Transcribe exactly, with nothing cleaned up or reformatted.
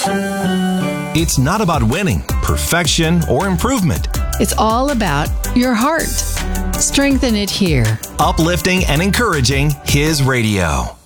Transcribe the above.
It's not about winning, perfection, or improvement. It's all about your heart. Strengthen it here. Uplifting and encouraging His radio.